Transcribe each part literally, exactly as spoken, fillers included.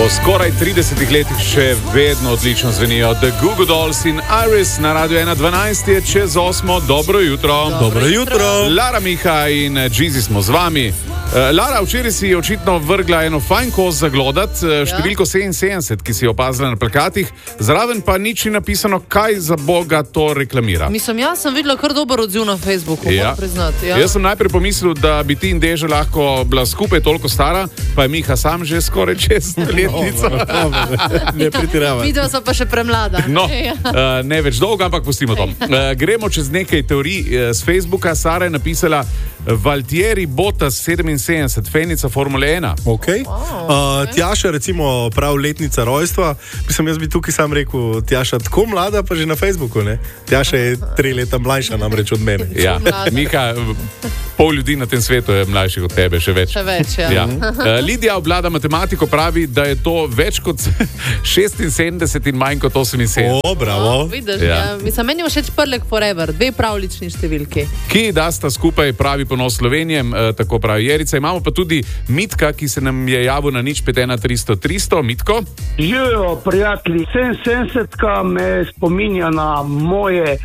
Po skoraj tridesetih letih še vedno odlično zvenijo The Goo Goo Dolls in Iris na Radio ena dvanajst je čez osmo. Dobro jutro. Dobro, Dobro jutro. Lara Miha in Džizi smo z vami. Lara, včeraj si je očitno vrgla eno fajn koz zaglodat, številko sedeminsedemdeset, ki si jo opazila na plakatih, zraven pa nič ni napisano, kaj za boga to reklamira. Mislim, jaz sem videla kar dober odziv na Facebooku, ja. moram priznati. Ja. Jaz sem najprej pomislil, da bi ti in Deža lahko bila skupaj toliko stara, pa je Miha sam že skoraj čez letnico. No, no, ne pretiravaj. Videla so pa še premlada. No, uh, ne več dolgo, ampak pustimo to. Uh, gremo čez nekaj teorij uh, z Facebooka. Sara je napisala Valtieri Bottas sedeminsedemdeset, fenica Formule ena. Okay. Uh, Tjaša, recimo, prav letnica rojstva. Mislim, jaz bi tukaj sam rekel, Tjaša, tako mlada, pa že na Facebooku, ne? Tjaša je tri leta mlajša namreč od mene. Ja, Miha, pol ljudi na tem svetu je mlajših od tebe, še več. Še več, ja. ja. Uh, Lidija obvlada matematiko, pravi, da je to več kot šestinsedemdeset in manj kot oseminsedemdeset. O, bravo. O, vidiš, Ja. ja. Mislim, meni je všeč Prlek Forever, dve pravlični številki. Ki da sta skupaj pravi ponos Slovenijem, eh, tako pravi Jerica. Imamo pa tudi Mitka, ki se nam je javil na nič pet ena tristo tristo. Mitko? Živijo, prijatelji, sedeminsedemdesetka me spominja na moje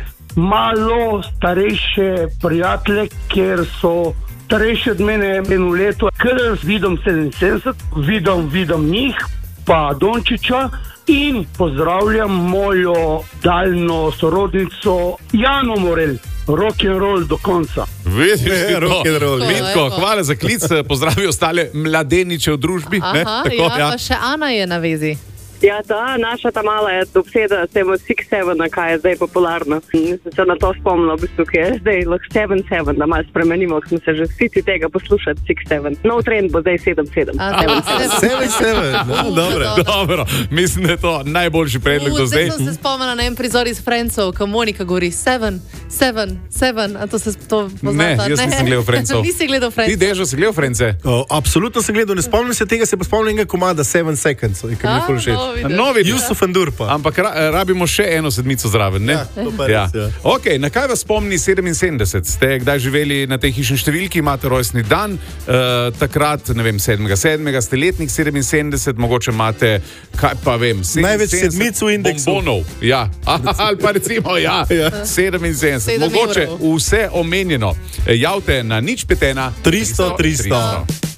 malo starejše prijatelje, ker so starejši od mene eno leto. Ker vidim sedeminsedemdeset, vidim, vidim njih, pa Dončiča in pozdravljam mojo daljno sorodnico Jano Morel. Rock and roll do konca. Vidiš, Ne, rock and roll. Mitko, hvala za klic, pozdravi ostale mladeniče v družbi. Aha, ne? Tako, ja, pa še Ana je na vezi. Ja, da, naša ta mala je obseda s tem šest sedem, kaj je zdaj popularno. In sem se na to spomnila, v bistvu, ki je zdaj lahko sedem sedem, da malo spremenimo, ker smo se že vsi tega poslušati šest sedem. No, trend bo zdaj sedem sedem. A, sedem sedem, no, dobro. Dobro, mislim, da je to najboljši predlog do zdaj. Zdaj sem se spomnila na en prizor iz Friendsov, ko Monika govori sedem, sedem, sedem, a to se to Ne, poznata? jaz nisem gledal Friendsov. Nisi gledal Ti, Friendsov? Dežo, si gledal Frence? O, absolutno sem gledal, ne spomnim se tega, se pa spomnim enega komada Seven Seconds, ki mi je A, ful všeč. no, vidiš. No, vidiš. Yusuf Endur pa. Ampak ra rabimo še eno sedmico zraven, ne? Ja, to pa res, ja. Ok, na kaj vas spomni sedeminsedemdeset? Ste kdaj živeli na tej hišni številki, imate rojstni dan, uh, takrat, ne vem, sedmega sedmega, ste letnik sedeminsedemdeset, mogoče imate, kaj pa vem, Največ sedmic v indeksu. bombonov. Ja, ali pa recimo, ja, Ja. sedeminsedemdeset. Sedem Mogoče evrov. vse omenjeno. Javte na nič pet ena tristo tristo.